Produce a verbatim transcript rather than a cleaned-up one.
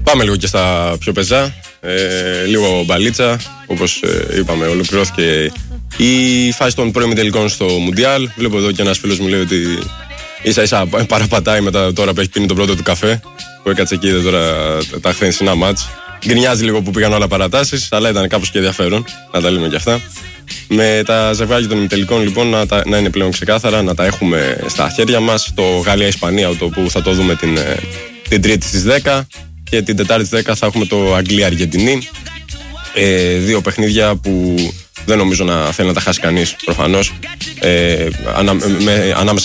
Πάμε λίγο και στα πιο πεζά. Ε, λίγο μπαλίτσα. Όπως ε, είπαμε, ολοκληρώθηκε η φάση των πρώιμων τελικών στο Μουντιάλ. Βλέπω εδώ και ένας φίλος μου λέει ότι ίσα ίσα παραπατάει μετά τώρα που έχει πίνει τον πρώτο του καφέ. Που έκατσε εκεί τώρα τα χθεσινά μάτς. Γκρινιάζει λίγο που πήγαν όλα παρατάσεις, αλλά ήταν κάπως και ενδιαφέρον. Να τα λέμε κι αυτά. Με τα ζευγάρια των ημιτελικών λοιπόν να, τα, να είναι πλέον ξεκάθαρα, να τα έχουμε στα χέρια μας. Το Γαλλία-Ισπανία που θα το δούμε την, την Τρίτη στις δέκα και την Τετάρτη στις δέκα θα έχουμε το Αγγλία-Αργεντινή. Ε, δύο παιχνίδια που δεν νομίζω να θέλει να τα χάσει κανείς προφανώς. Ε, ανα, με, ανάμεσα